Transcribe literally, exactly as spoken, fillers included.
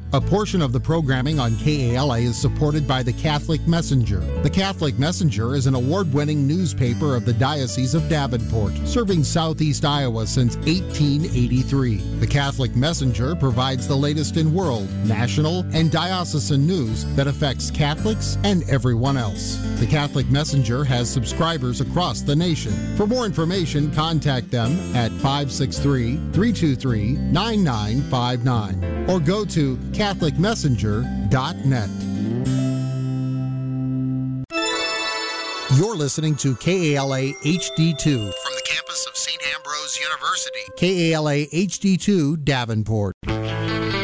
A portion of the programming on K A L A is supported by the Catholic Messenger. The Catholic Messenger is an award-winning newspaper of the Diocese of Davenport, serving southeast Iowa since eighteen eighty-three. The Catholic Messenger provides the latest in world, national, and diocesan news that affects Catholics and everyone else. The Catholic Messenger has subscribers across the nation. For more information, contact them at five six three, three two three, nine nine five nine or go to catholic messenger dot net. You're listening to K A L A H D two from the campus of Saint Ambrose University. K A L A H D two Davenport.